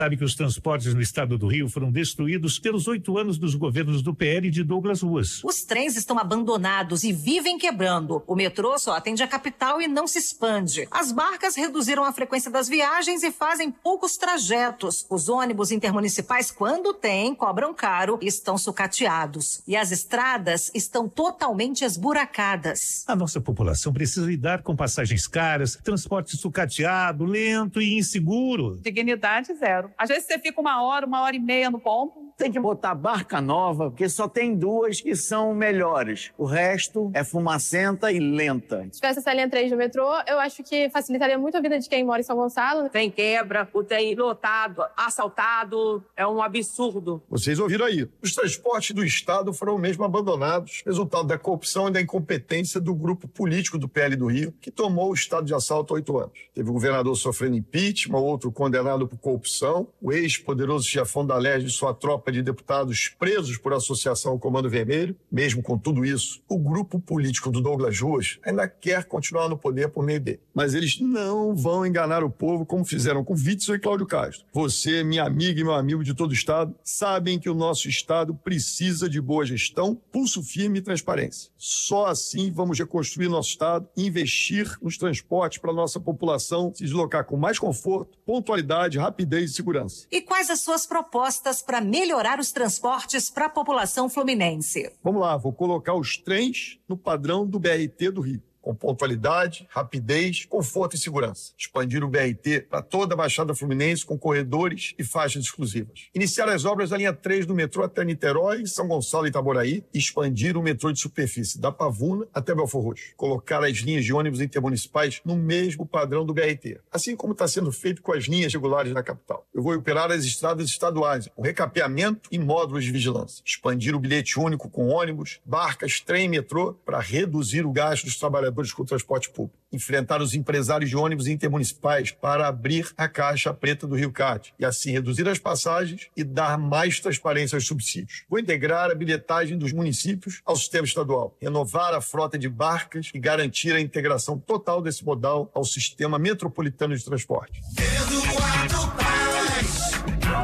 Sabe que os transportes no estado do Rio foram destruídos pelos 8 anos dos governos do PL de Douglas Ruas. Os trens estão abandonados e vivem quebrando. O metrô só atende a capital e não se expande. As barcas reduziram a frequência das viagens e fazem poucos trajetos. Os ônibus intermunicipais, quando tem, cobram caro e estão sucateados. E as estradas estão totalmente esburacadas. A nossa população precisa lidar com passagens caras, transporte sucateado, lento e inseguro. Dignidade zero. Às vezes você fica 1 hora e meia no ponto. Tem que botar barca nova, porque só tem 2 que são melhores. O resto é fumacenta e lenta. Se tivesse essa linha 3 do metrô, eu acho que facilitaria muito a vida de quem mora em São Gonçalo. Tem quebra, o trem lotado, assaltado, é um absurdo. Vocês ouviram aí. Os transportes do Estado foram mesmo abandonados, resultado da corrupção e da incompetência do grupo político do PL do Rio, que tomou o estado de assalto há 8 anos. Teve o governador sofrendo impeachment, outro condenado por corrupção, o ex-poderoso chefão da LERJ e sua tropa de deputados presos por associação ao Comando Vermelho. Mesmo com tudo isso, o grupo político do Douglas Ruas ainda quer continuar no poder por meio dele. Mas eles não vão enganar o povo como fizeram com Witzel e Cláudio Castro. Você, minha amiga e meu amigo de todo o estado, sabem que o nosso estado precisa de boa gestão, pulso firme e transparência. Só assim vamos reconstruir nosso estado e investir nos transportes para a nossa população se deslocar com mais conforto, pontualidade, rapidez e segurança. E quais as suas propostas para melhorar os transportes para a população fluminense? Vamos lá, vou colocar os trens no padrão do BRT do Rio, com pontualidade, rapidez, conforto e segurança. Expandir o BRT para toda a Baixada Fluminense com corredores e faixas exclusivas. Iniciar as obras da linha 3 do metrô até Niterói, São Gonçalo e Itaboraí e expandir o metrô de superfície da Pavuna até Belfor Roxo. Colocar as linhas de ônibus intermunicipais no mesmo padrão do BRT, assim como está sendo feito com as linhas regulares na capital. Eu vou operar as estradas estaduais, com recapeamento e módulos de vigilância. Expandir o bilhete único com ônibus, barcas, trem e metrô para reduzir o gasto dos trabalhadores com o transporte público. Enfrentar os empresários de ônibus intermunicipais para abrir a caixa preta do RioCard e assim reduzir as passagens e dar mais transparência aos subsídios. Vou integrar a bilhetagem dos municípios ao sistema estadual, renovar a frota de barcas e garantir a integração total desse modal ao sistema metropolitano de transporte. Eduardo Paes,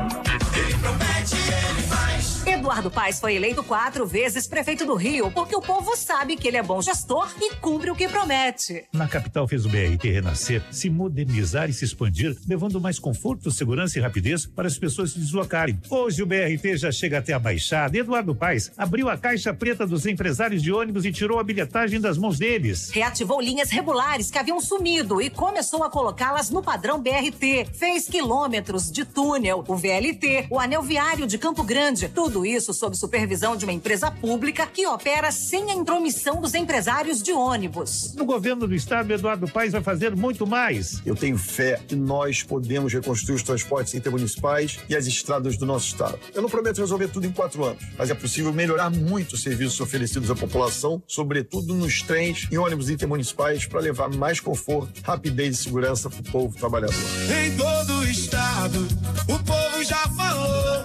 ele promete, ele faz. Eduardo Paes foi eleito 4 vezes prefeito do Rio, porque o povo sabe que ele é bom gestor e cumpre o que promete. Na capital fez o BRT renascer, se modernizar e se expandir, levando mais conforto, segurança e rapidez para as pessoas se deslocarem. Hoje o BRT já chega até a Baixada. Eduardo Paes abriu a caixa preta dos empresários de ônibus e tirou a bilhetagem das mãos deles. Reativou linhas regulares que haviam sumido e começou a colocá-las no padrão BRT. Fez quilômetros de túnel, o VLT, o anel viário de Campo Grande. Tudo isso sob supervisão de uma empresa pública que opera sem a intromissão dos empresários de ônibus. No governo do estado, Eduardo Paes vai fazer muito mais. Eu tenho fé que nós podemos reconstruir os transportes intermunicipais e as estradas do nosso estado. Eu não prometo resolver tudo em 4 anos, mas é possível melhorar muito os serviços oferecidos à população, sobretudo nos trens e ônibus intermunicipais, para levar mais conforto, rapidez e segurança para o povo trabalhador. Em todo o estado, o povo já falou.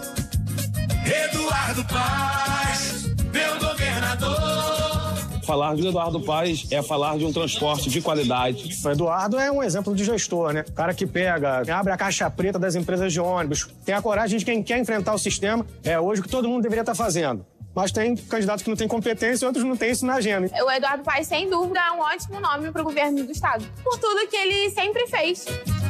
Eduardo Paes, meu governador. Falar de Eduardo Paes é falar de um transporte de qualidade. O Eduardo é um exemplo de gestor, né? O cara que pega, abre a caixa preta das empresas de ônibus, tem a coragem de quem quer enfrentar o sistema. É hoje o que todo mundo deveria estar fazendo. Mas tem candidatos que não têm competência e outros não têm isso na agenda. O Eduardo Paes, sem dúvida, é um ótimo nome para o governo do estado, por tudo que ele sempre fez.